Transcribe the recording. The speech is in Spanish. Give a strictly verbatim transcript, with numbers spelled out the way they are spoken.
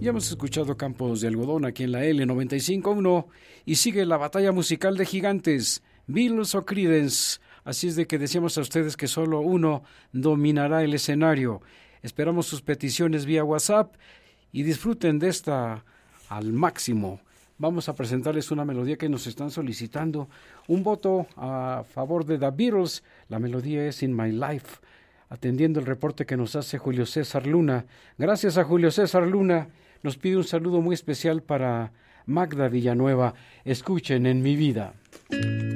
Ya hemos escuchado Campos de Algodón aquí en la L noventa y cinco punto uno y sigue la batalla musical de gigantes, Beatles o Creedence. Así es de que decíamos a ustedes que solo uno dominará el escenario. Esperamos sus peticiones vía WhatsApp y disfruten de esta al máximo. Vamos a presentarles una melodía que nos están solicitando. Un voto a favor de The Beatles. La melodía es In My Life, atendiendo el reporte que nos hace Julio César Luna. Gracias a Julio César Luna. Nos pide un saludo muy especial para Magda Villanueva. Escuchen En Mi Vida.